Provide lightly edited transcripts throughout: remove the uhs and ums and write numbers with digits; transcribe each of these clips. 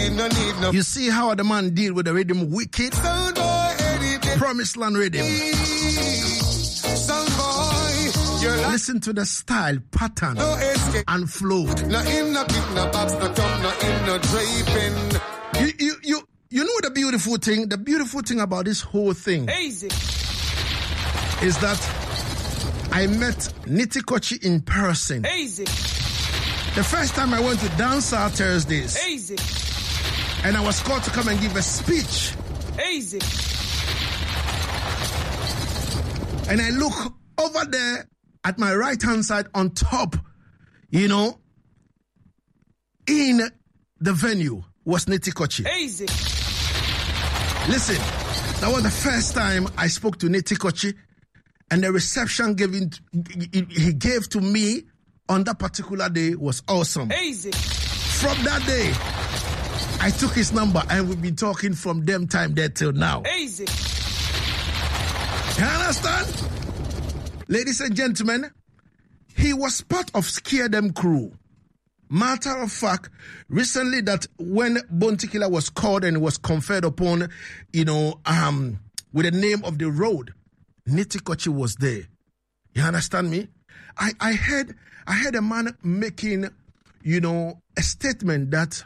You see how the man deal with the rhythm wicked? Promised Land rhythm. Listen to the style, pattern, and flow. You know the beautiful thing? The beautiful thing about this whole thing is that I met Nitty Kochi in person. The first time I went to Dancehall Thursdays. And I was called to come and give a speech. And I look over there at my right-hand side on top, in the venue was Nitty Kochi. Listen, that was the first time I spoke to Nitty Kochi, and the reception he gave to me on that particular day was awesome. From that day, I took his number, and we've been talking from them time there till now. You understand? Ladies and gentlemen, he was part of Scare Them crew. Matter of fact, recently that when Bounty Killer was called and was conferred upon, with the name of the road, Nitty Kochi was there. You understand me? I heard a man making, a statement that,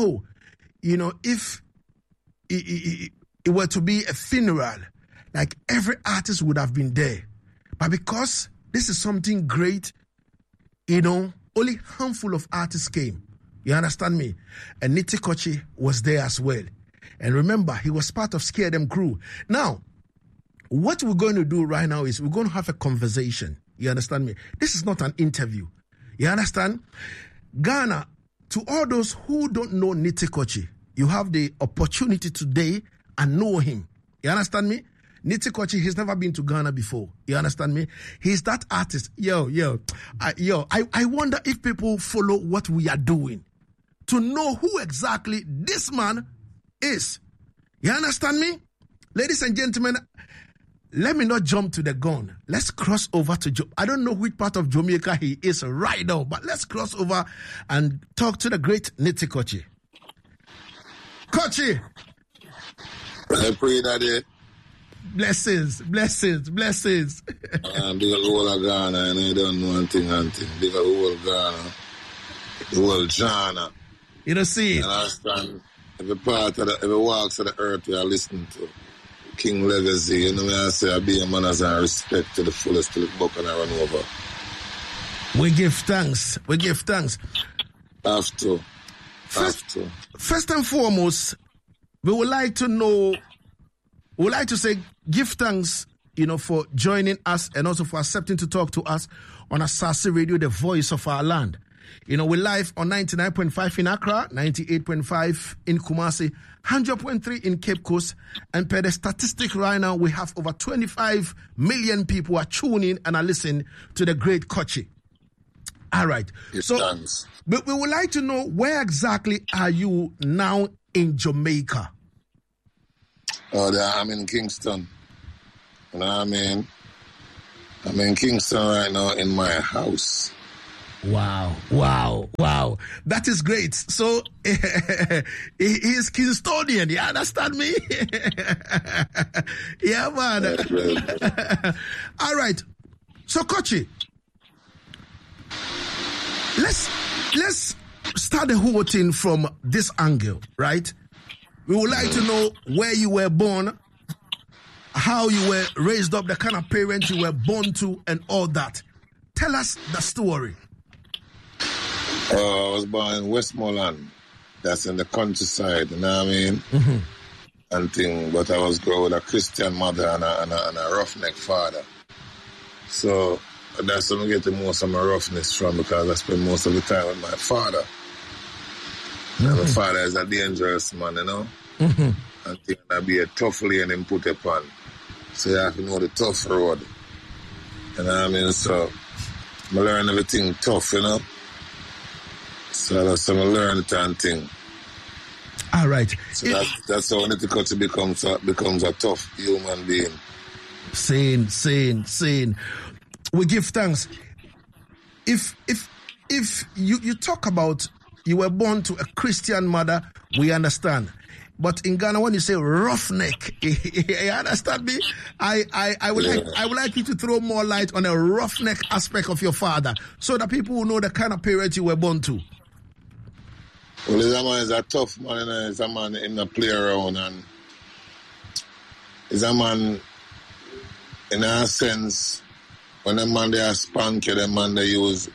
if it were to be a funeral, like every artist would have been there. But because this is something great, only handful of artists came. You understand me? And Nitty Kochi was there as well. And remember, he was part of Scare Them crew. Now, what we're going to do right now is we're going to have a conversation. You understand me? This is not an interview. You understand? Ghana, to all those who don't know Nitty Kochi, you have the opportunity today and know him. You understand me? Nitty Kochi, he's never been to Ghana before. You understand me? He's that artist. I wonder if people follow what we are doing to know who exactly this man is. You understand me? Ladies and gentlemen, let me not jump to the gun. Let's cross over to I don't know which part of Jamaica he is right now, but let's cross over and talk to the great Nitty Kochi. Kochi! I pray that Blessings. Because the whole of Ghana, and I don't know anything. Because the whole Ghana, the whole Ghana. You don't see it. And I understand every walks of the earth we are listening to. King Legacy, I say I be a man as I respect to the fullest to the book and I run over. We give thanks. Have to. First and foremost, we would like to say give thanks, for joining us and also for accepting to talk to us on Asase Radio, the voice of our land. We're live on 99.5 in Accra, 98.5 in Kumasi, 100.3 in Cape Coast, and per the statistic right now, we have over 25 million people are tuning and are listening to the great Kochi. All right. But we would like to know, where exactly are you now in Jamaica? I'm in Kingston. I'm in Kingston right now in my house. Wow. That is great. So, he is Kingstonian. You understand me? Yeah, man. All right. So, Kochi, let's start the whole thing from this angle, right? We would like to know where you were born, how you were raised up, the kind of parents you were born to, and all that. Tell us the story. I was born in Westmoreland. That's in the countryside, you know what I mean? Mm-hmm. But I was growing with a Christian mother and a roughneck father. So that's where I get the most of my roughness from, because I spend most of the time with my father. Mm-hmm. And my father is a dangerous man, Mm-hmm. And I be a tough lane and put upon. So you have to know the tough road. You know what I mean? So I learn everything tough, So that's how I learn the damn thing. All right. So that's how Nitty Kochi becomes a tough human being. Sane. We give thanks. If you talk about you were born to a Christian mother, we understand. But in Ghana, when you say roughneck, you understand me? I would like you to throw more light on a roughneck aspect of your father, so that people will know the kind of parent you were born to. Well, this man is a tough man, and he's a man in the play around, and he's a man, in a sense, when the man they spank you, the man they use,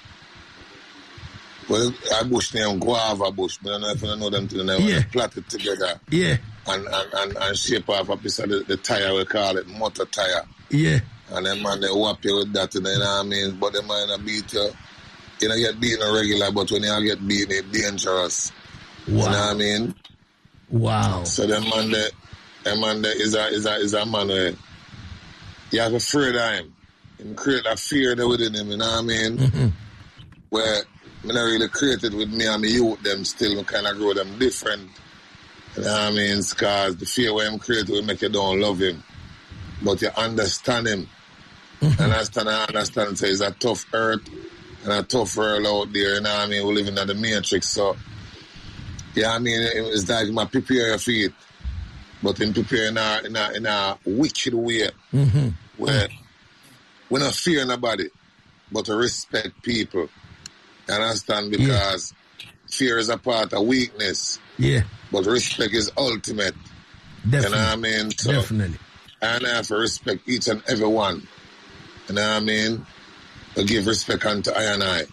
well, a bush named guava bush, but I don't know if you know them, they plait it together. Yeah. And shape off a piece of the tire, we call it motor tire. Yeah. And then man, they whap you with that, you know what I mean? But the man beat you. You know, get beaten regular, but when you get beaten, it's dangerous. Wow. You know what I mean? Wow. So the man there is a man where you have afraid of him. He create a fear there within him, you know what I mean? Mm-hmm. Where I not really created with me and my youth, them still kind of grow them different. You know what I mean? Because the fear where him created will make you don't love him. But you understand him. Mm-hmm. I understand. So it's a tough earth and a tough world out there, you know what I mean? We live in the matrix, so yeah, I mean, it's like my prepare your feet, but in prepare in a wicked way, mm-hmm. where we don't fear nobody, but to respect people. You understand? Because fear is a part of weakness. Yeah. But respect is ultimate. Definitely. You know what I mean? So, definitely. And I have to respect each and every one. You know what I mean? To give respect unto I and I.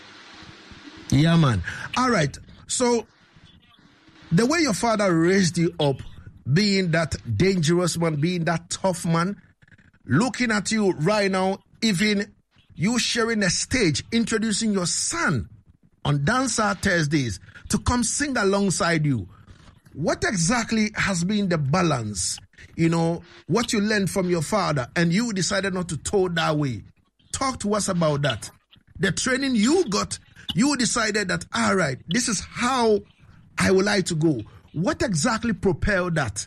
Yeah, man. All right. So, the way your father raised you up, being that dangerous man, being that tough man, looking at you right now, even you sharing a stage, introducing your son on Dancehall Thursdays to come sing alongside you. What exactly has been the balance? You know, what you learned from your father and you decided not to toe that way. Talk to us about that. The training you got, you decided that, all right, this is how I would like to go. What exactly propelled that?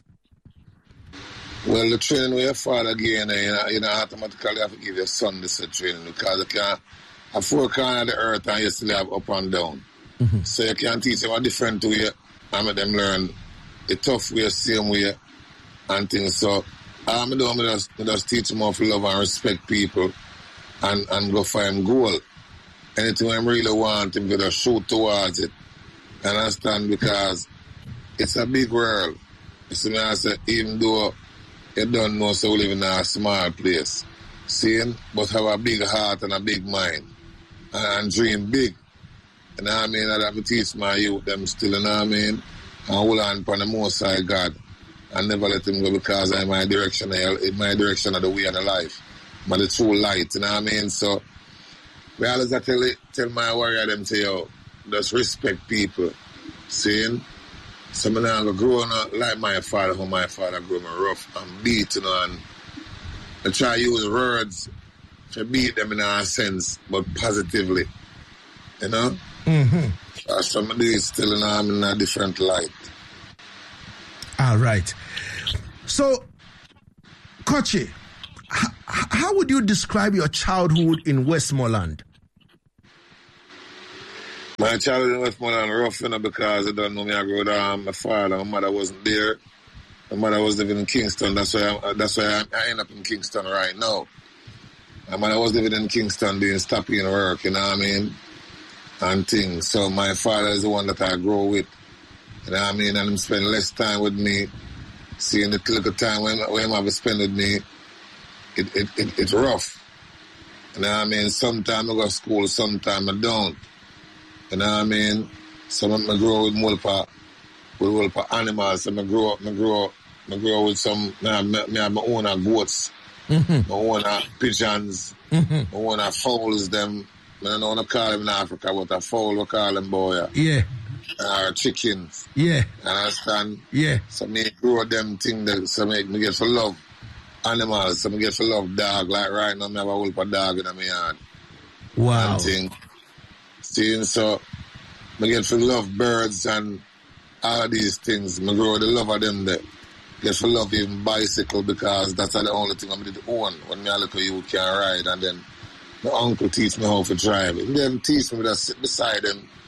Well, the training with your father again, you know, automatically have to give your son this training because you can't have 4 corners of the earth and you still have up and down. Mm-hmm. So you can teach them a different way and make them learn the tough way, same way, and things. So, I just teach them how to love and respect people and go for him goal. Anything I really want him to just shoot towards it. Understand? Because it's a big world. So I say, even though you don't know, so we live in a small place. Seeing, but have a big heart and a big mind. And dream big. You know what I mean? I have to teach my youth them still, you know what I mean? And hold on upon the Most High God. And never let him go because I'm my direction of the way of the life. But the true light, you know what I mean? So, we always tell my warrior them to, yo, just respect people. Seeing? So I'm not going to grow up like my father, how my father grew me rough and beat, you know, and I try to use words to beat them in a sense, but positively, you know? Mm-hmm. Some of these still, you know, I'm in a different light. All right. So, Kochi, how would you describe your childhood in Westmoreland? My childhood in Westmoreland rough, you know, because I don't know me. I grew up with my father. My mother wasn't there. My mother was living in Kingston. That's why I end up in Kingston right now. My mother was living in Kingston doing stopping work, you know what I mean? And things. So my father is the one that I grow with. You know what I mean? And him spend less time with me. Seeing the little time when him have to spend with me, it's rough. You know what I mean? Sometimes I go to school, sometimes I don't. You know what I mean? Some of them grow with multiple animals. Some I grow with some, I have my own goats, mm-hmm. my own pigeons, mm-hmm. my own fowls, them. I don't want to call them in Africa, but a fowl we call them boy. Yeah. Chickens. Yeah. You understand? Yeah. So me grow them things that so me get for love animals, so me get for love dog. Like right now, I have a whole dog in my yard. Wow. And thing. Seeing so, I get for love birds and all of these things. I grow the love of them there. Get for love even bicycle because that's the only thing I did own. When I look at you can ride and then my uncle teach me how to drive. He didn't teach me to sit beside him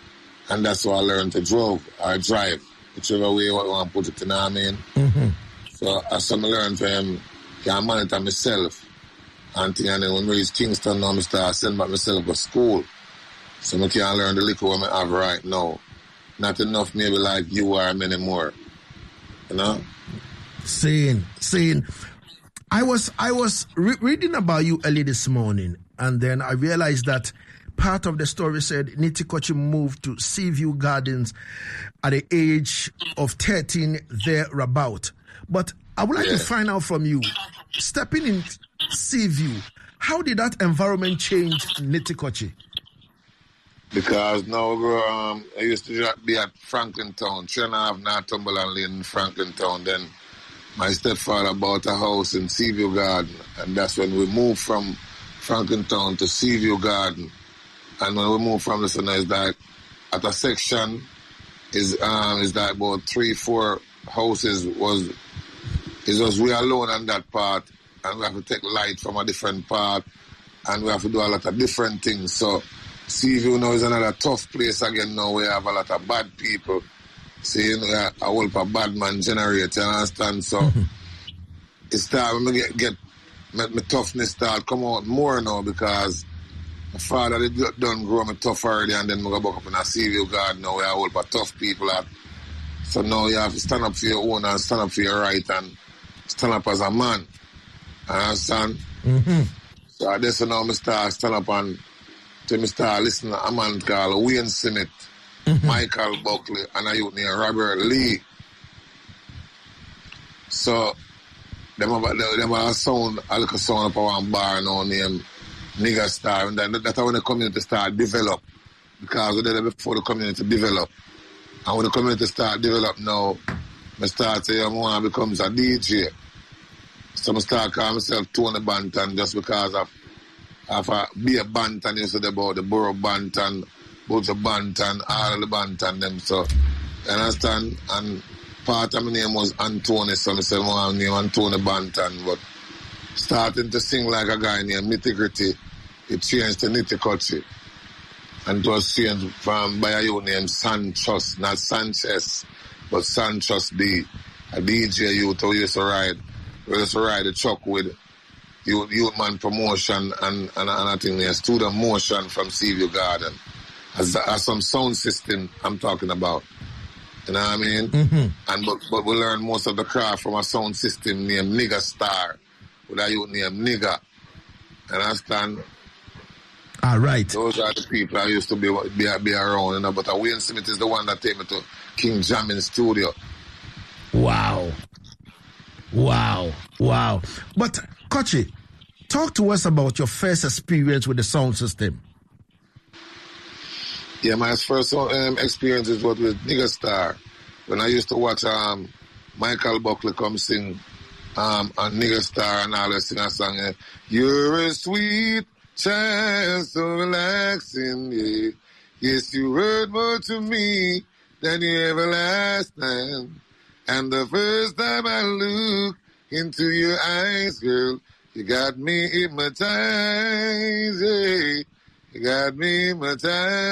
And that's how I learned to drive, whichever way I want to put it, you know what I mean? Mm-hmm. So as I learned from him, I can monitor myself. And then when we reach Kingston now, I start sending back myself to school. So I can learn the liquor what I have right now. Not enough maybe like you are many more. You know? Saying. I was reading about you early this morning, and then I realized that part of the story said Nitty Kochi moved to Seaview Gardens at the age of 13 thereabout. But I would like to find out from you, stepping in Seaview, how did that environment change Nitty Kochi? Because now I used to be at Franklin Town, 3.5 Northumberland Lane in Franklin Town. Then my stepfather bought a house in Seaview Garden, and that's when we moved from Franklin Town to Seaview Garden. And when we moved from the center, it's like at a section is like about 3-4 houses it was we alone on that part, and we have to take light from a different part, and we have to do a lot of different things. So Seaview now is another tough place again now. We have a lot of bad people. See, a whole lot of bad man generate, you understand? So it started when my toughness start come out more now, because my father done grow me tough already, and then I go back up in a Seaview Garden now where a whole lot of tough people at. So now you have to stand up for your own and stand up for your right and stand up as a man. Understand? Mm-hmm. So I just now I start stand up and till I start listening to a man called Wayne Smith, Michael Buckley, and a youth named Robert Lee. So them have a sound, a little sound up one bar now named Nigga Star, and that's when the community start develop, because we did it before the community develop. And when the community start develop now, I start saying I want to become a DJ. So I start calling myself Tony Banton just because of be a Banton, you said about the Borough Banton, Butcher Banton, all of the Banton them. So, you understand? And part of my name was Anthony, so I said I want to name Anthony Banton, but starting to sing like a guy named Nitty Gritty, it changed to Nitty Kochi. And it was changed from by a youth named Sanchez, not Sanchez, but Sanchez D, a DJ youth who used to ride. We used to ride the truck with Youth Man Promotion and I think there's Student Motion from Seaview Garden. As some sound system I'm talking about. You know what I mean? Mm-hmm. And but we learned most of the craft from a sound system named Nigga Star, with a youth named Nigga. Understand? All right. Those are the people I used to be around, you know. But Wayne Smith is the one that take me to King Jamming Studio. Wow. But Kochi, talk to us about your first experience with the sound system. Yeah, my first experience was with Nigga Star, when I used to watch Michael Buckley come sing on Nigga Star, and all sing a song. You're a sweet child, so relaxing, yeah. Yes, you heard more to me than you ever last time. And the first time I looked into your eyes, girl, you got me hypnotized, yeah. You got me hypnotized.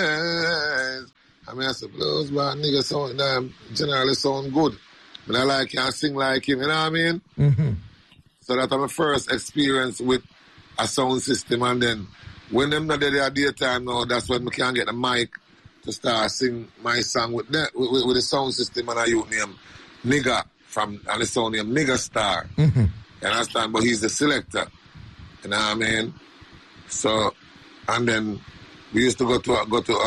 I mean, I suppose but nigga sound generally sound good. But I like can't sing like him, you know what I mean? Mm-hmm. So that's my first experience with a sound system, and then when them not there at daytime now, that's when I can get the mic to start sing my song with the sound system, and I use name Nigga and the sound name Nigga Star. Mm-hmm. You understand? But he's the selector. You know what I mean? So, and then we used to go to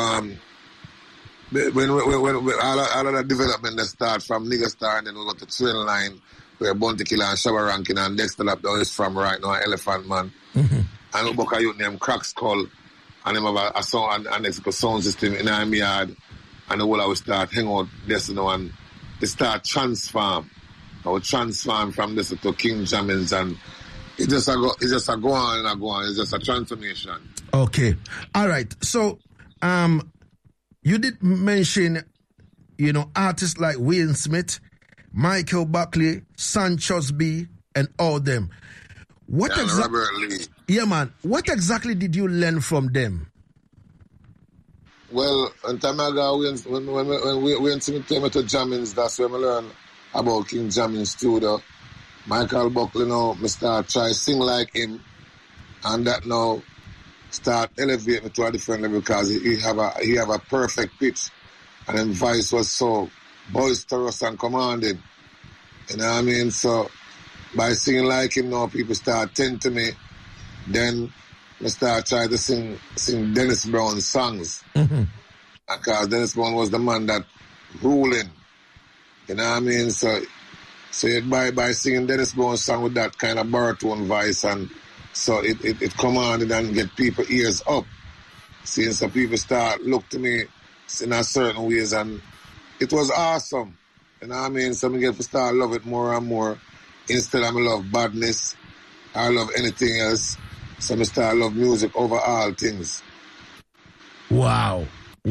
when all of the development that start from Nigga Star, and then we go to Train Line where Bounty Killer and Shabba Rankin and Dexter Lap is from right now, Elephant Man. Mm-hmm. And we book a youth named Crack Skull, and him have a sound and sound system in our yard, and the whole I would start hang out this, you know, and they start transform. I would transform from this to King Jammins, and it just a go on and go on. It's just a transformation. Okay. All right. So, you did mention, you know, artists like Wayne Smith, Michael Buckley, Sanchez B, and all them. Robert Lee. Yeah, man. What exactly did you learn from them? Well, in time ago, when we went to Jammins, that's where I learned about King Jammins studio. Michael Buckley now, I start try sing like him, and that now start elevate me to a different level because he have a perfect pitch, and his voice was so boisterous and commanding. You know what I mean? So by singing like him now, people start tend to me. Then I start trying to sing Dennis Brown songs. Mm-hmm. Because Dennis Brown was the man that ruling. You know what I mean? So by singing Dennis Brown's song with that kind of baritone voice, and so it commanded and get people ears up. See, so people start look to me in a certain ways, and it was awesome. You know what I mean? So I get to start love it more and more. Instead of I love badness, I love anything else. So I start love music over all things. Wow.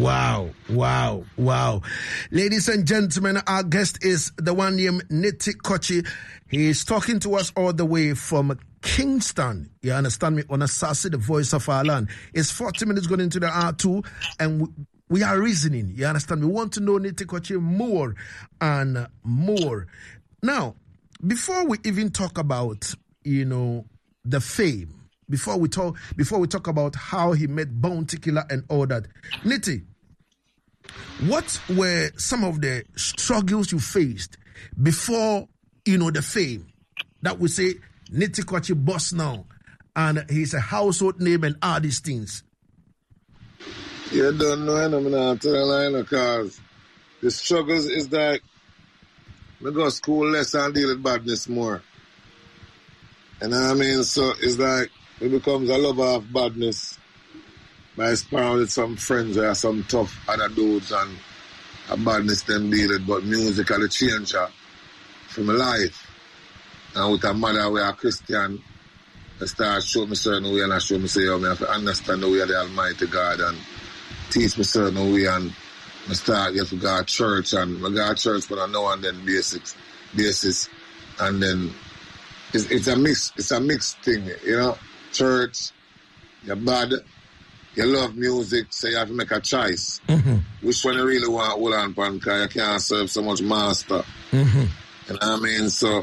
Ladies and gentlemen, our guest is the one named Nitty Kochi. He is talking to us all the way from Kingston. You understand me? On Asase, the voice of our land. It's 40 minutes going into the R2, and we are reasoning. You understand? We want to know Nitty Kochi more and more. Now, before we even talk about, the fame, before we talk about how he met Bounty Killer and all that, Nitty, what were some of the struggles you faced before, the fame that we say Nitty Kochi boss now, and he's a household name and all these things? You don't know anything I'm telling you, because the struggles is that I go to school less and deal with badness more. You know what I mean? So it's like it becomes a lover of badness by sparring with some friends or some tough other dudes, and a badness them deal with, but music are the changer for my life. And with a mother we are Christian, I start showing me certain way, and I show me say, I have to understand the way of the Almighty God and teach me certain way, and I start get to go to church, and I go to church for a now and then basis, and then it's a mixed thing, Church, you're bad, you love music, so you have to make a choice. Mm-hmm. Which one you really want to hold on to, because you can't serve so much master. Mm-hmm. You know what I mean? So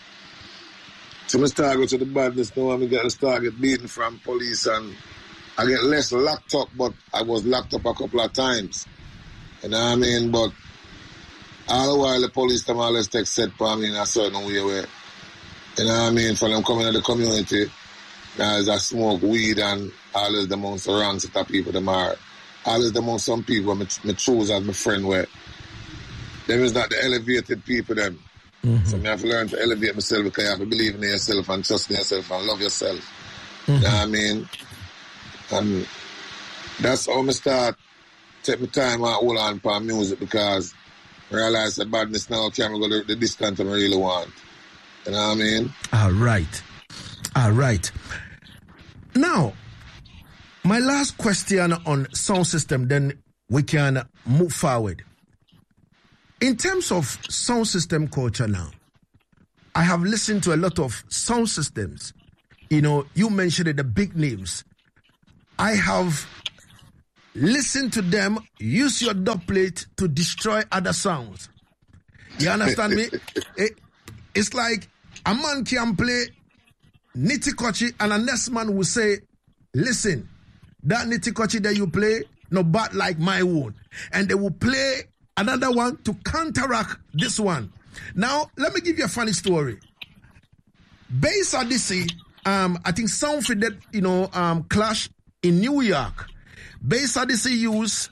I start go to the badness now, and I get beaten from police, and I get less locked up, but I was locked up a couple of times. You know what I mean? But all the while the police come always take set for me in a certain way where, you know what I mean, for them coming to the community, there's a smoke weed and always amongst the wrong set of people them are. Always amongst some people me choose as my friend where them is not the elevated people them. Mm-hmm. So I have to learn to elevate myself, because you have to believe in yourself and trust in yourself and love yourself. Mm-hmm. You know what I mean? And that's how I start take my time and hold on for music, because I realize that badness now can't go the distance I really want. You know what I mean? All right. Now, my last question on sound system, then we can move forward. In terms of sound system culture now, I have listened to a lot of sound systems. You mentioned it, the big names. I have listened to them use your dub plate to destroy other sounds. You understand me? It's like a man can play Nitty Kochi, and the next man will say, listen, that Nitty Kochi that you play, no bad like my own. And they will play another one to counteract this one. Now, let me give you a funny story. Bass Odyssey, I think Sound Fitted, clash in New York. Bass Odyssey use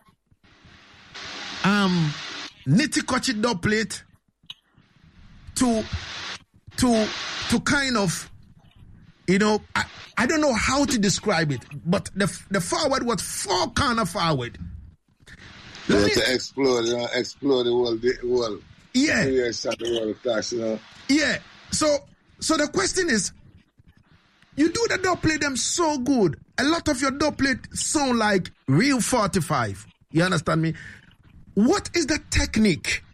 Nitty Kochi dub plate to kind of, I don't know how to describe it, but the forward was four corner forward. To explode the world. Yeah. Yeah. So the question is, you do the dub plate them so good. A lot of your dub plate sound like real 45. You understand me? What is the technique?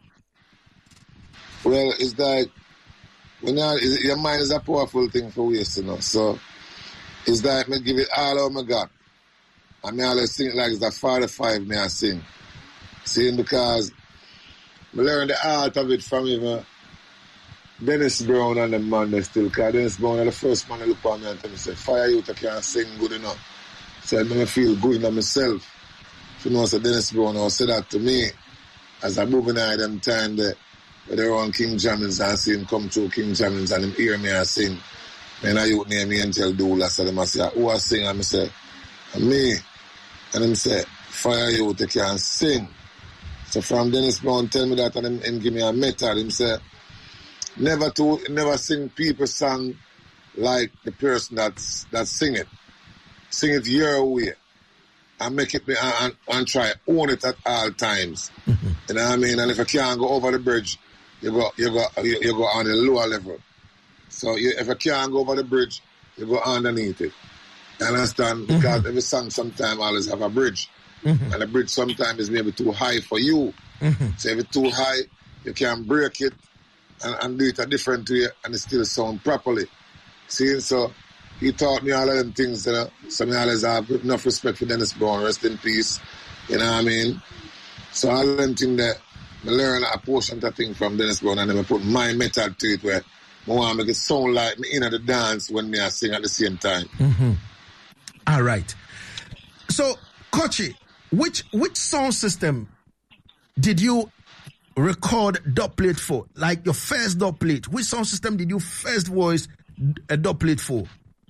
Well, it's like your mind is a powerful thing for waste, So it's like me give it all I got. And I always sing it like it's a 45 me I sing. Seeing because I learned the art of it from even Dennis Brown and the man they still. Because Dennis Brown is the first man to look at me and tell me, say, Fire Youth, I can't sing good enough. So I make me feel good in myself. If you know, so Dennis Brown will say that to me as a moving eye them time there. But they were on King Jammins and I see him come through King Jammins and him hear me and sing. And I youth name me and tell Doula, so them I say, who I sing? And I say, me. And him say, Fire Youth, I can't sing. So from Dennis Brown tell me that and him give me a method. Him say, never sing people's song like the person that's sing it. Sing it your way. And make it and try own it at all times. Mm-hmm. You know what I mean? And if you can't go over the bridge, you go on the lower level. So if you can't go over the bridge, you go underneath it. You understand? Mm-hmm. Because every song sometimes always have a bridge. Mm-hmm. And the bridge sometimes is maybe too high for you. Mm-hmm. So if it's too high, you can break it and do it a different way and it still sound properly. See, so he taught me all of them things, you know. So I always have enough respect for Dennis Brown, rest in peace. You know what I mean? So all of them things that I learn a portion of that thing from Dennis Brown and then I put my method to it where I want to make it sound like me in the dance when me I sing at the same time. Mm-hmm. All right. So, Kochi, which sound system did you record dubplate for? Like your first dubplate, which sound system did you first voice a dubplate for?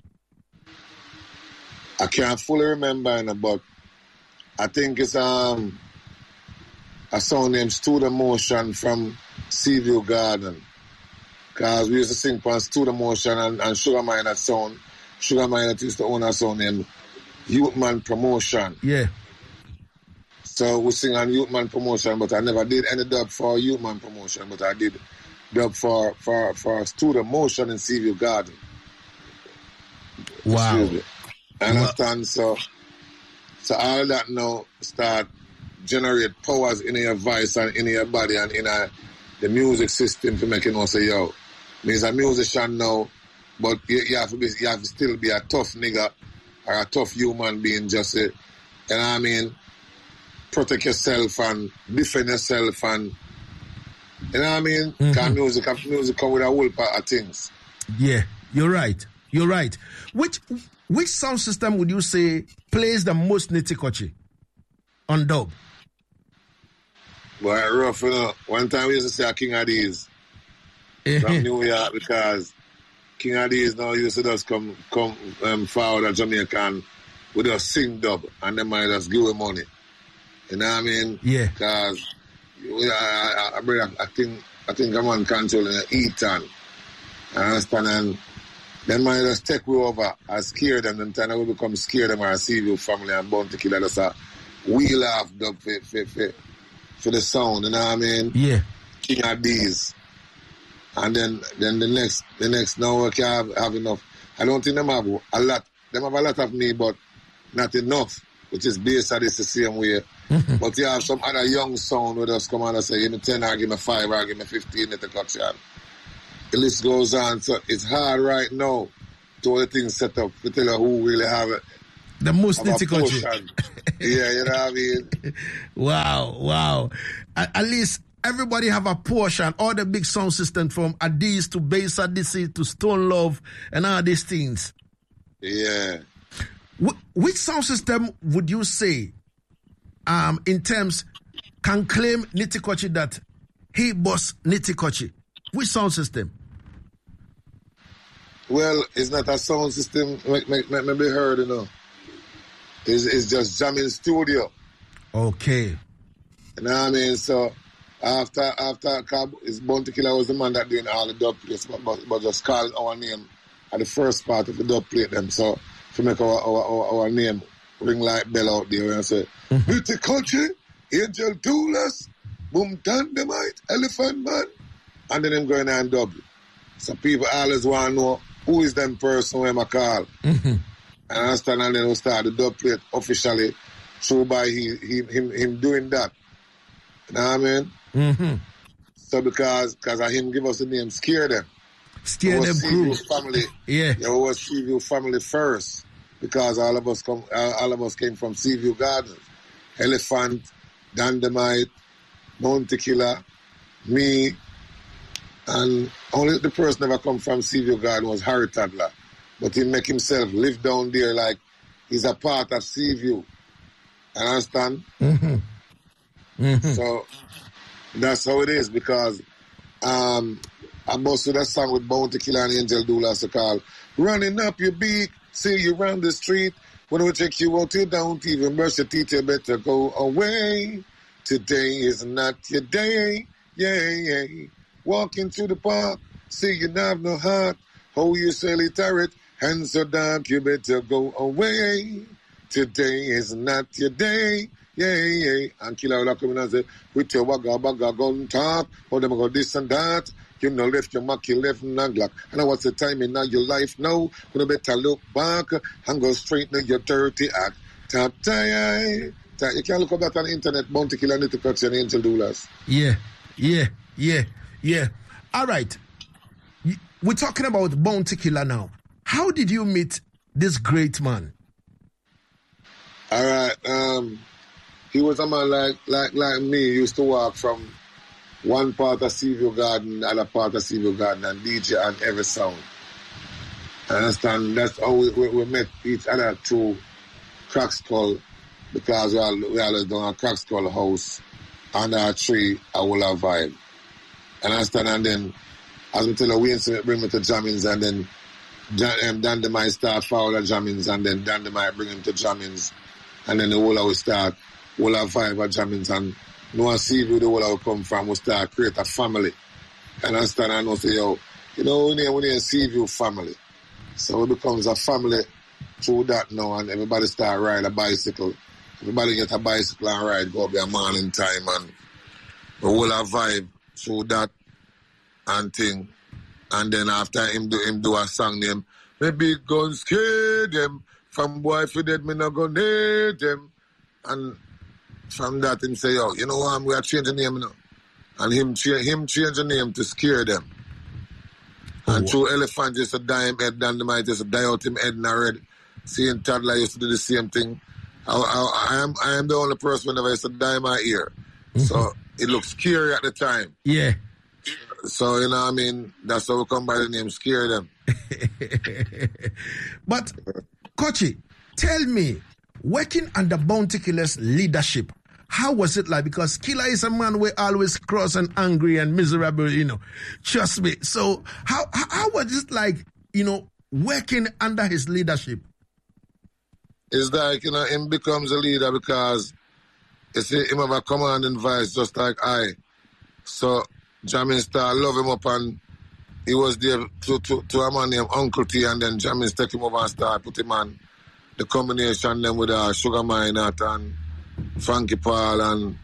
I can't fully remember, but I think it's a song named Studio Motion from Seaview Garden. Because we used to sing on Studio Motion and Sugar Miner sound. Sugar Miner used to own a song named Youthman Promotion. Yeah. So we sing on Youthman Promotion, but I never did any dub for Youthman Promotion, but I did dub for Studio Motion in Seaview Garden. Wow. Understand? So all that now start generate powers in your voice and in your body and in the music system to make you know, say, yo, me's a musician now, but you have to still be a tough nigga or a tough human being, just you know what I mean? Protect yourself and defend yourself and you know what I mean? Mm-hmm. Because music come with a whole part of things. Yeah, you're right. Which sound system would you say plays the most Nitty Kochi on dub? Boy, rough, you know. One time we used to say King Addies from New York because King Addies now used to just come forward at Jamaican with just sing dub and then might just give away money. You know what I mean? Yeah. Because I think I'm on controlling Eton. I understand? And then might just take me over and scare them. Then time I will become scared them or Seaview family and Bounty Killer. That's a wheel off dub for the sound, you know what I mean? Yeah. King Addies. And then the next now we can have enough. I don't think them have a lot. Them have a lot of me, but not enough. Which is based on this the same way. Mm-hmm. But you have some other young sound where just come on and say, give me 10 or give me 5 or give me 15 Nitty Kochi. The list goes on. So it's hard right now to all the things set up to tell you who really have it. The most Nitty Kochi. Yeah, you know what I mean? Wow. At least everybody have a portion. All the big sound system from Addies to Bass Addies to Stone Love and all these things. Yeah. Which sound system would you say, in terms, can claim Nitty Kochi that he boss Nitty Kochi? Which sound system? Well, it's not a sound system. Make me be heard, you know. It's just jamming studio. Okay. You know what I mean? So after it's Bounty Killer was the man that doing all the dub plates, but just call our name at the first part of the dub plate them. So to make our name ring like bell out there and say, Nitty Kochi, Angel Doulas, Boom Dynamite, Elephant Man, and then them going on dub. So people always want to know who is them person where I call. Mm-hmm. And I understand, and then we'll start the dub plate officially through by him doing that. You know what I mean? Mm-hmm. So because of him give us the name Scare Them. Scare Them crew. Family. Yeah. You always Seaview family first. because all of us came from Seaview Gardens. Elephant, Dandamite, Bounty Killer, me, and only the person never come from Seaview Garden was Harry Toddler. But he make himself live down there like he's a part of Seaview. Understand? Mm-hmm. Mm-hmm. So that's how it is, because I busted that song with Bounty Killer and Angel Doulas to call Running Up Your Beak, see you round the street. When we check you out, you don't even brush your teeth, you better go away. Today is not your day, yeah. Walk into the park, see you have no heart. How you silly turret, hands so dark, you better go away. Today is not your day, yeah. And Killer will come in and say, with your wagga gun talk, how them go this and that. You know, left your mark, you left Naglock. And what's the time in your life now? You better look back and go straight to your dirty act. You can look up that on the internet, Bounty Killer, Little Cuts and Angel Doulas. Yeah. All right. We're talking about Bounty Killer now. How did you meet this great man? All right. He was a man like me. He used to walk from one part of Seaview Garden, the other part of Seaview Garden, and DJ on every sound. I understand? That's how we met each other through Crack Skull, because we always done a Crack Skull house under a tree, a whole vibe. I understand? And then, as we tell you, Wayne Smith bring me to Jammins, and then Dandamite start follow the Jammins, and then Dandamite bring him to Jammins, and then the whole will start, whole vibe at Jammins, and no one see where the whole will come from, we start create a family. And I understand? And I say, yo, you know, we need Seaview family. So it becomes a family through that now, and everybody start ride a bicycle. Everybody get a bicycle and ride, go up there morning time, and the whole vibe through that and thing. And then after him do a song name, me big guns scare them. From boy for dead, me not gonna need them. And from that him say, yo, you know what, we are changing the name now. And him change the name to scare them. And through Elephant used to dye him head, Dandamite used to dye out him head in a red. Seeing Toddler used to do the same thing. I am the only person whenever I used to dye my ear. Mm-hmm. So it looked scary at the time. Yeah. So, you know what I mean? That's how we come by the name, Scare Them. But, Kochi, tell me, working under Bounty Killer's leadership, how was it like? Because Killer is a man who always cross and angry and miserable, you know. Trust me. So, how was it like, you know, working under his leadership? It's like, you know, him becomes a leader because you see him have a commanding voice just like I. So Jammins start love him up, and he was there to a man named Uncle T, and then Jammins take him over and start put him on the combination them with Sugar Minot and Frankie Paul and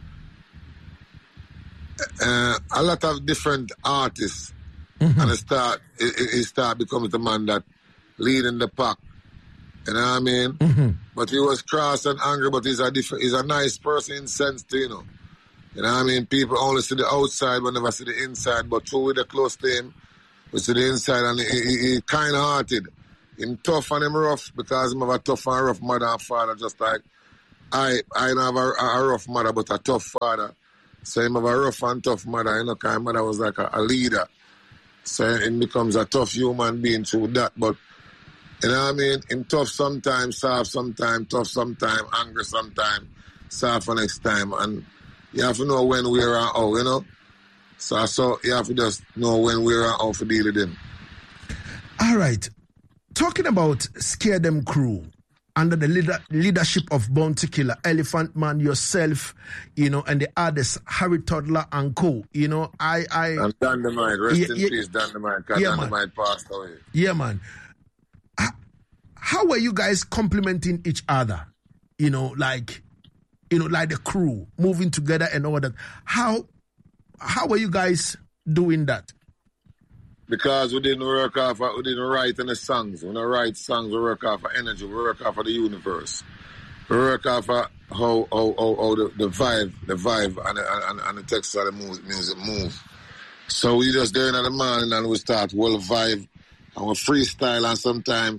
a lot of different artists. Mm-hmm. And he start becoming the man that leading the pack. You know what I mean? Mm-hmm. But he was cross and angry, but he's a nice person in sense too, you know. You know what I mean? People only see the outside, but never see the inside. But through with the close to him, we see the inside, and he kind-hearted. Him tough and him rough, because him have a tough and rough mother and father, just like I don't have a rough mother, but a tough father. So him have a rough and tough mother, you know, because mother was like a leader. So he becomes a tough human being through that. But you know what I mean? Him tough sometimes, soft sometimes, tough sometimes, angry sometimes, soft for next time. And you have to know when, where, and how, you know? So you have to just know when, where, and how to deal with them. All right. Talking about Scare Them crew, under the leadership of Bounty Killer, Elephant Man, yourself, you know, and the others, Harry Toddler and co. You know, And Dandamite, rest in peace, Dandamite, because Dandamite passed away. Yeah, man. How were you guys complementing each other? You know, like the crew, moving together and all that. How were you guys doing that? Because we didn't write any songs. We don't write songs, we work off of energy, we work off of the universe. We work off of how the vibe and the text of the music move. So we just there in the morning and we start well vibe and we freestyle, and sometimes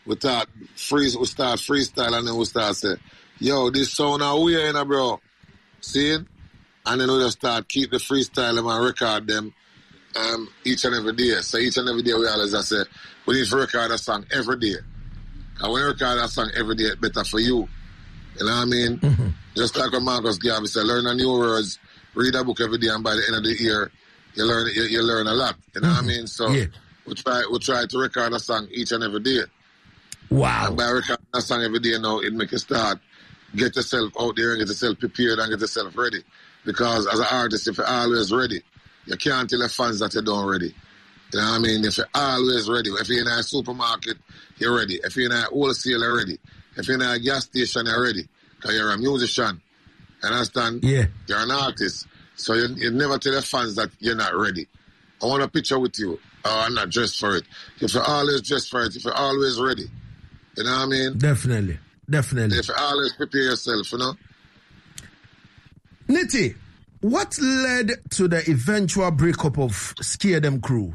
we start freestyle, and then we start say, yo, this sound are weird, bro. See it? And then we just start keep the freestyle and record them each and every day. So each and every day we always say, we need to record a song every day. And when you record a song every day, it's better for you. You know what I mean? Mm-hmm. Just like what Marcus Garvey said, learn a new words, read a book every day, and by the end of the year, you learn a lot. You know what I mean? So we try to record a song each and every day. Wow. And by recording a song every day now, it makes you start, get yourself out there and get yourself prepared and get yourself ready. Because as an artist, if you're always ready, you can't tell the fans that you're done ready. You know what I mean? If you're always ready, if you're in a supermarket, you're ready. If you're in a wholesale, you're ready. If you're in a gas station, you're ready. Because you're a musician. You understand? Yeah. You're an artist. So you never tell the fans that you're not ready. I want a picture with you. Oh, I'm not dressed for it. If you're always dressed for it, if you're always ready. You know what I mean? Definitely. If you always prepare yourself, you know? Nitty, what led to the eventual breakup of Scare Them Crew?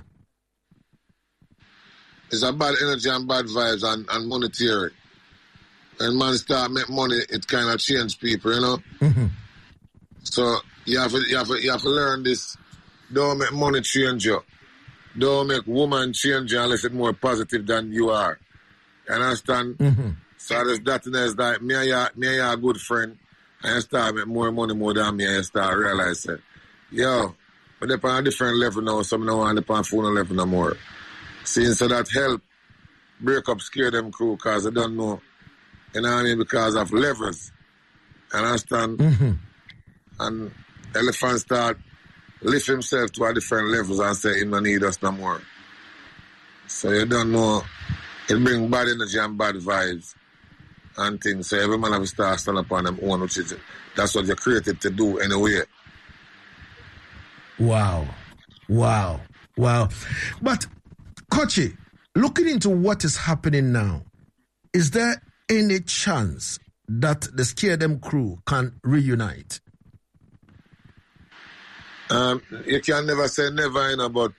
It's a bad energy and bad vibes and monetary. When man start make money, it kind of change people, you know? Mm-hmm. So you have to learn this. Don't make money change you. Don't make woman change you unless it's more positive than you are. You understand? Mm-hmm. So there's that and there's that. Me and you a good friend. And you start make more money more than me, and you start realizing, yo, but they're on a different level now, so I don't want to on phone level no more. See, so that help break up Scare Them Crew because they don't know, you know what I mean, because of levels. You understand? Mm-hmm. And Elephant start lift himself to a different levels and say he don't need us no more. So you don't know, it bring bad energy and bad vibes and things. So every man have to start stand up on them own, which is, that's what you're created to do anyway. Wow. But, Kochi, looking into what is happening now, is there any chance that the Scare Them Crew can reunite? You can never say never, you know, but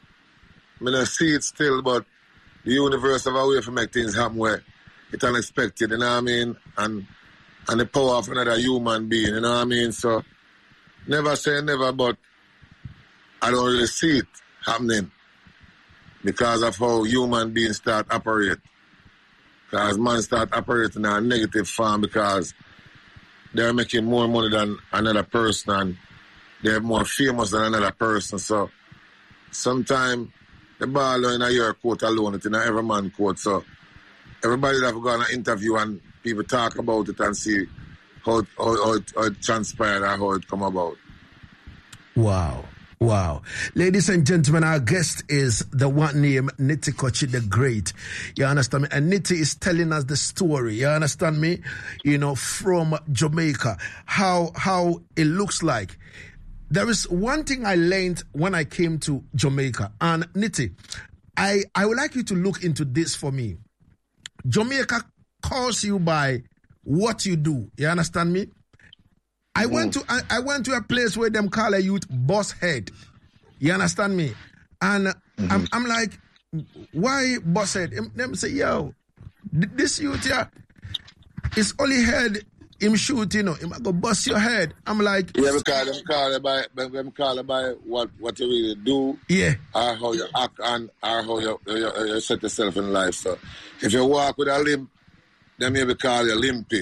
I don't see it still, but the universe have a way to make things happen where it's unexpected, you know what I mean? And the power of another human being, you know what I mean? So, never say never, but I don't really see it happening because of how human beings start operate. Because man start operating in a negative form because they're making more money than another person and they're more famous than another person. So, sometimes the ball in a your court alone, it's in a every man court. So, everybody that have gone an interview and people talk about it and see how it transpired and how it come about. Wow. Ladies and gentlemen, our guest is the one named Nitty Kochi the Great. You understand me? And Nitty is telling us the story. You understand me? You know, from Jamaica, how it looks like. There is one thing I learned when I came to Jamaica. And Nitty, I would like you to look into this for me. Jamaica calls you by what you do. You understand me? I went to a place where them call a youth boss head. You understand me? And I'm like, why boss head? Them say, yo, this youth here is only head him shoot, you know, him go bust your head. I'm like, yeah, because them call it by what you really do, yeah, or how you act and or how you set yourself in life. So if you walk with a limp, then maybe call you limpy.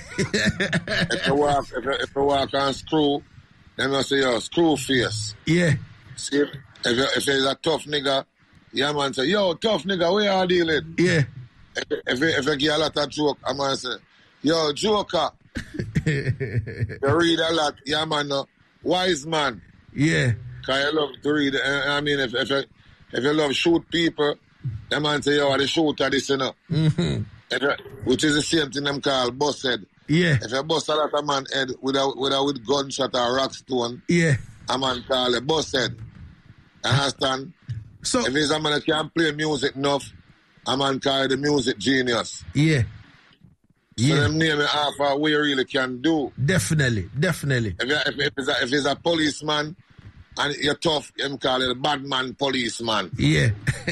if you walk on screw, then I say yo screw face. Yeah. See, if you're a tough nigga, yeah man say yo tough nigga, where are you dealing? Yeah. If you get a lot of joke, I man say yo joker. You read a lot, yeah man. Wise man. Yeah. Cause you love to read. I mean, if you love shoot people, that man say yo the shooter this, you know. Mm-hmm. Which is the same thing them call bust head. Yeah. If you bust a lot of man head with gunshot or rock stone, yeah, a man call it bust head. Understand? So if it's a man that can play music enough, a man call the music genius. Yeah. So them name it half of what you really can do. Definitely. If it's a policeman, and you're tough, you call it a bad man, policeman. Yeah.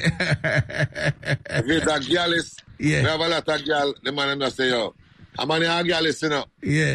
If it's a girl, we have a lot of girl, the man them say, yo, how many are girl is, you know? Yeah.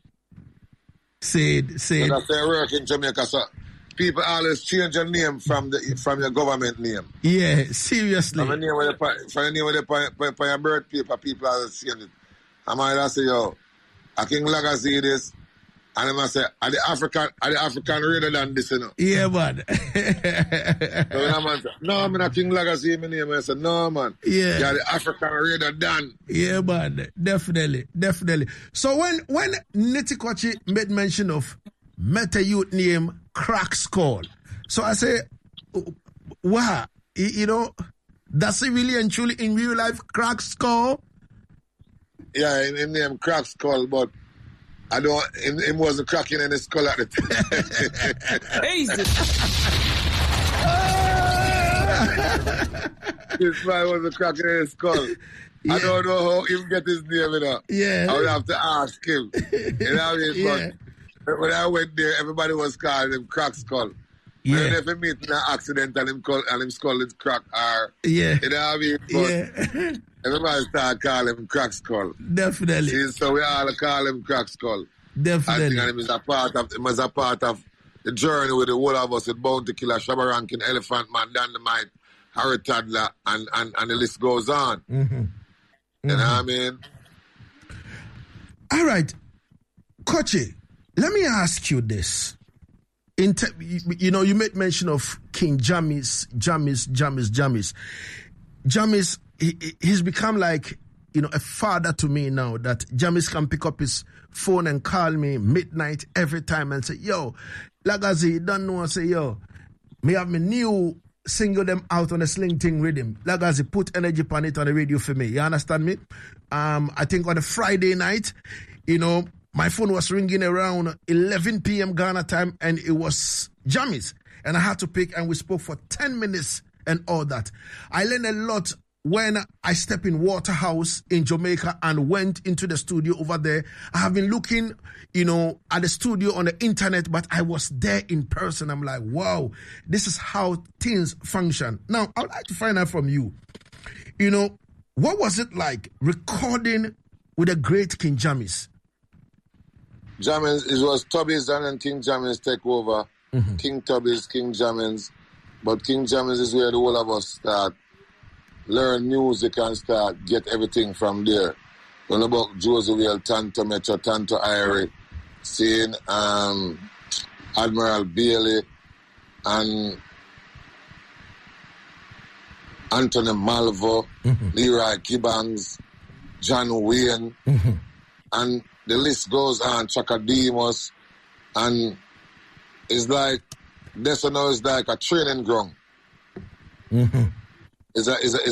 Say it. So that's their work in Jamaica, so people always change your name from your government name. Yeah, seriously. From your name with your birth paper, people always change it. I might say, yo, I King Laga see this, and I must say, are the African rather than this, you know? Yeah, man. So when a man say, no, I'm not King Laga see my name, I say, no, man. Yeah. You're the African rather than. Yeah, man. Definitely. So when Nitty Kochi made mention of Meta youth name Crack Skull, so I say, wow, you know, does it really and truly in real life Crack Skull? Yeah, in name Crack Skull, but I don't. Him wasn't cracking any skull at the time. This man wasn't cracking any skull. Yeah. I don't know how he get his name, you know. Yeah. I would have to ask him. You know what I mean? Yeah. But when I went there, everybody was calling him Crack Skull. Yeah. And if he meet in an accident and him skull is crack, or yeah. You know what I mean? But yeah. Everybody start calling him Crack Skull. Definitely. See, so we all call him Crack Skull. Definitely. I think it was a part of the journey with the whole of us with Bounty Killer, Shabba Rankin, Elephant Man, Dynamite, Harry Toddler, and the list goes on. Mm-hmm. You know what I mean? All right. Kochi, let me ask you this. You know, you made mention of King Jamis. Jamis, he's become like, you know, a father to me now, that Jamis can pick up his phone and call me midnight every time and say, yo, Lagazi, don't know, say, yo, me have my new single them out on a Sling Ting rhythm. Lagazi, put energy on it on the radio for me. You understand me? I think on a Friday night, you know, my phone was ringing around 11 p.m. Ghana time, and it was Jamis. And I had to pick, and we spoke for 10 minutes and all that. I learned a lot when I stepped in Waterhouse in Jamaica and went into the studio over there. I have been looking, you know, at the studio on the internet, but I was there in person. I'm like, wow, this is how things function. Now, I would like to find out from you, you know, what was it like recording with the great King Jamis? Jammins, it was Tubby's and King Jammins take over. Mm-hmm. King Tubby's, King Jammins. But King Jammins is where the whole of us start learn music and start get everything from there. When about Josey Wales, Tanto Metro, Tanto Irie, seeing Admiral Bailey and Anthony Malvo, mm-hmm. Leroy Gibbons, John Wayne, mm-hmm. and the list goes on, Chaka Demus, and it's like, this now is like a training ground. Mm-hmm. Is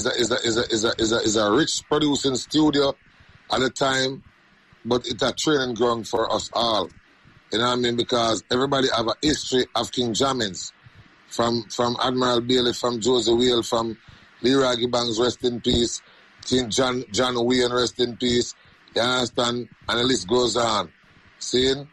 a rich producing studio at the time, but it's a training ground for us all. You know what I mean? Because everybody have a history of King Jammins, from Admiral Bailey, from Josey Wales, from Leroy Gibbons, rest in peace, King John Wayne, rest in peace. You understand? And the list goes on. Seeing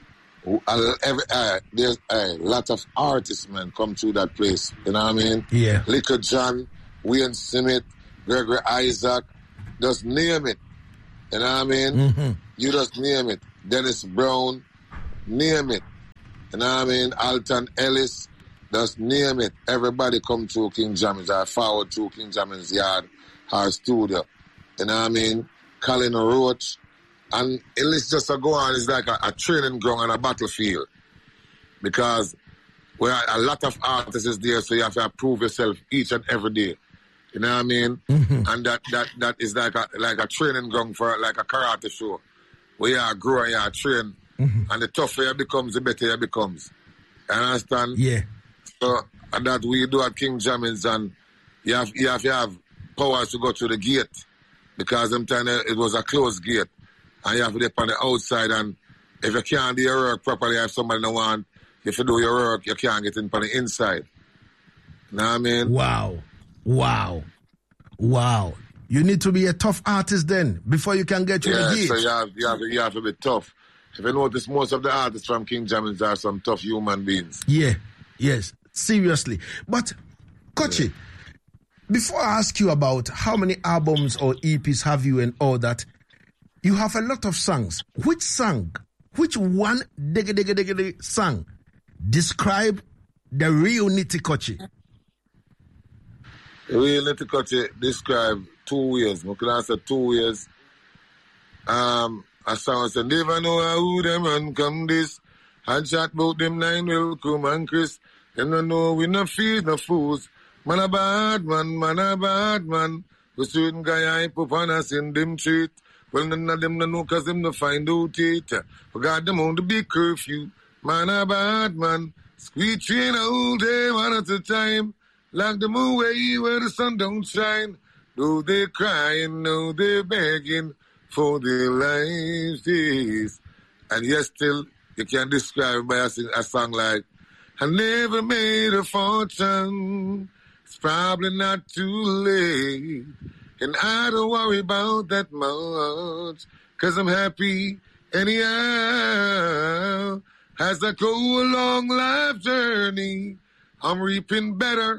there's a lot of artists, man, come through that place. You know what I mean? Yeah. Liquor John, Wayne Smith, Gregory Isaac, just name it. You know what I mean? Mm-hmm. You just name it. Dennis Brown, name it. You know what I mean? Alton Ellis, just name it. Everybody come through King Jammins. I forward through King Jammins' yard, our studio. You know what I mean? Colin Roach. And it's just a go on. It's like a training ground and a battlefield. Because where a lot of artists is there, so you have to prove yourself each and every day. You know what I mean? Mm-hmm. And that is like a training ground for like a karate show. Where you grow and you train. Mm-hmm. And the tougher you becomes, the better you becomes. You understand? Yeah. So and that we do at King Jammins, and you have to have powers to go through the gate. Because sometimes it was a closed gate. And you have to be on the outside, and if you can't do your work properly, if somebody don't want, if you do your work, you can't get in on the inside. You know what I mean? Wow. You need to be a tough artist then, before you can get to the gate. So you have to be tough. If you notice, most of the artists from King Jammins are some tough human beings. Yeah. Yes, seriously. But, Kochi, before I ask you about how many albums or EPs have you and all that, you have a lot of songs. Which one song describe the real Nitty Kochi? The real Nitty Kochi describe 2 ways. I can answer 2 ways. A song said, never know how them run come this. And chat about them 9 will come and Chris. Them no know we no feed no fools. Man a bad man. We certain guy I put on us in them treat. Well, none of them no know cause them no find out it. Forgot them on the big curfew. Man a bad man. Squeak train all day, one at a time. Lock them away where the sun don't shine. Though they crying, though they begging for their lives. Yes. And yes, still, you can describe by a song like, I never made a fortune. It's probably not too late. And I don't worry about that much. Cause I'm happy anyhow. As I go along life journey, I'm reaping better